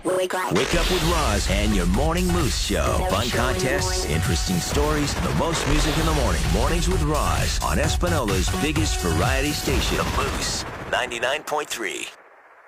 Wake up. Wake up with Roz and your Morning Moose Show. Fun contests, interesting stories, the most music in the morning. Mornings with Roz on Espanola's biggest variety station, The Moose, 99.3.